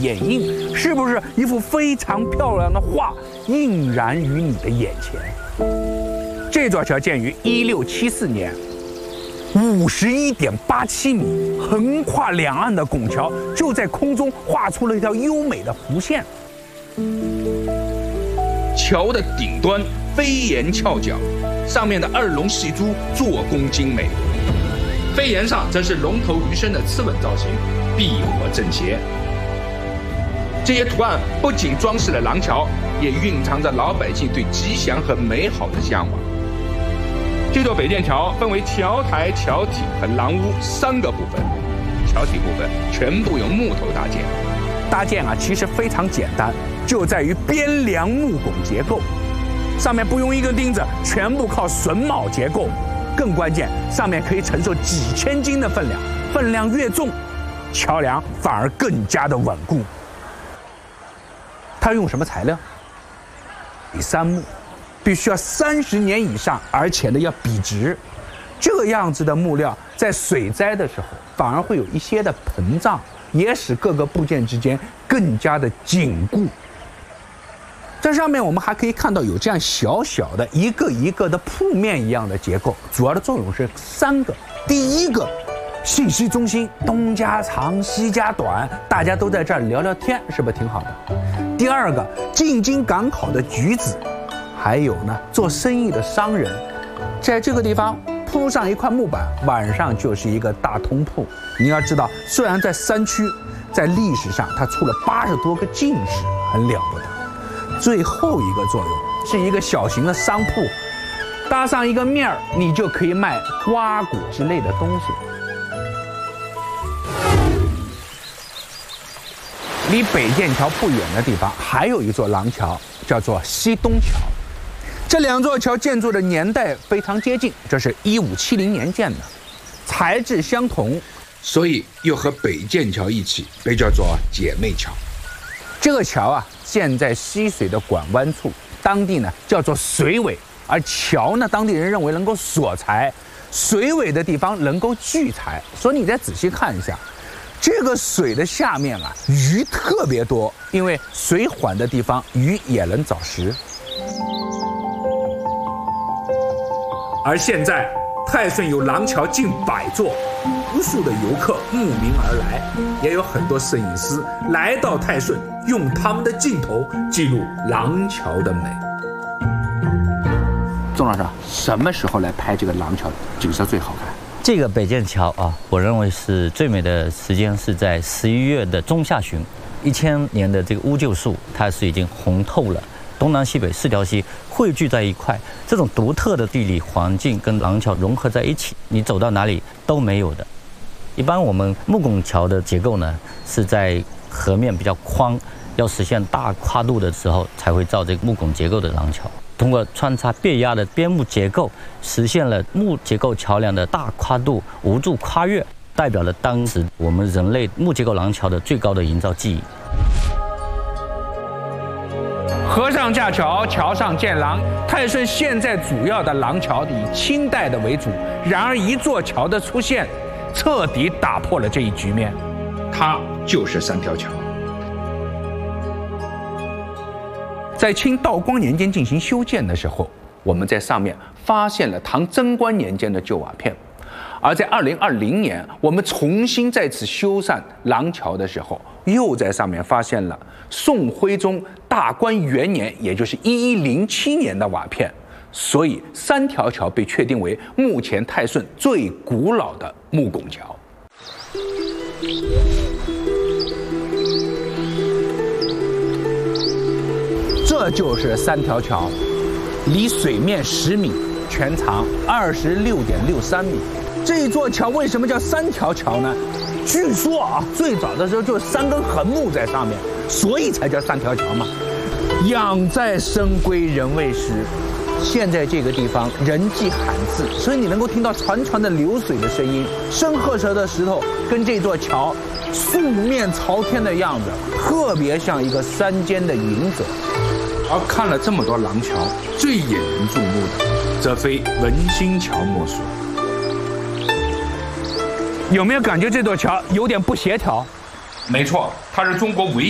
掩映，是不是一幅非常漂亮的画映然于你的眼前？这座桥建于1674年，51.87米，横跨两岸的拱桥就在空中画出了一条优美的弧线。 桥的顶端飞檐翘角，上面的2龙戏珠做工精美，飞檐上则是龙头鱼身的螭吻造型，碧火正邪。这些图案不仅装饰了廊桥，也蕴藏着老百姓对吉祥和美好的向往。这座北涧桥分为桥台、桥体和廊屋3个部分，桥体部分全部用木头搭建。 搭建其实非常简单，就在于边梁木拱结构，上面不用一根钉子，全部靠榫卯结构。更关键，上面可以承受几千斤的分量，分量越重，桥梁反而更加的稳固。它用什么材料？李杉木，必须要30年以上，而且呢要笔直。这样子的木料在水灾的时候反而会有一些的膨胀，也使各个部件之间更加的紧固。在上面我们还可以看到有这样小小的一个一个的铺面一样的结构，主要的作用是3个。第一个，信息中心，东家长西家短，大家都在这儿聊聊天，是不是挺好的？第二个，进京赶考的举子，还有呢做生意的商人，在这个地方铺上一块木板，晚上就是一个大通铺。你要知道，虽然在山区，在历史上它出了80多个进士，很了不得。最后一个作用是一个小型的商铺，搭上一个面儿，你就可以卖瓜果之类的东西。离北涧桥不远的地方还有一座廊桥，叫做西东桥。这2座桥建筑的年代非常接近，这是1570年建的，材质相同， 所以又和北涧桥一起被叫做姐妹桥。 这个桥建在溪水的拐弯处，当地呢叫做水尾，而桥呢，当地人认为能够锁财，水尾的地方能够聚财，所以你再仔细看一下，这个水的下面鱼特别多，因为水缓的地方鱼也能找食。而现在泰顺有廊桥近100座，无数的游客慕名而来，也有很多摄影师来到泰顺，用他们的镜头记录廊桥的美。钟老师，什么时候来拍这个廊桥景色最好看？ 这个北涧桥我认为是最美的时间是在11月的中下旬，1000年的这个乌桕树它是已经红透了，东南西北4条溪汇聚在一块，这种独特的地理环境跟廊桥融合在一起，你走到哪里都没有的。一般我们木拱桥的结构呢是在河面比较宽，要实现大跨度的时候才会造这个木拱结构的廊桥。通过穿插别压的边木结构，实现了木结构桥梁的大跨度无助跨越，代表了当时我们人类木结构廊桥的最高的营造技艺。 河上架桥，桥上建廊。泰顺现在主要的廊桥以清代的为主，然而一座桥的出现，彻底打破了这一局面。 它就是3条桥。 在清道光年间进行修建的时候，我们在上面发现了唐贞观年间的旧瓦片，而在2020年，我们重新再次修缮廊桥的时候，又在上面发现了宋徽宗大观元年，也就是1107年的瓦片，所以3条桥被确定为目前泰顺最古老的木拱桥。这就是3条桥，离水面10米，全长26.63米。这座桥为什么叫3条桥呢？据说最早的时候就是3根横木在上面，所以才叫3条桥嘛。养在深闺人未识，现在这个地方人迹罕至，所以你能够听到潺潺的流水的声音，深褐色的石头跟这座桥素面朝天的样子，特别像一个山间的隐者。 而看了这么多廊桥，最引人注目的，则非文心桥莫属。 有没有感觉这座桥有点不协调？ 没错，它是中国唯一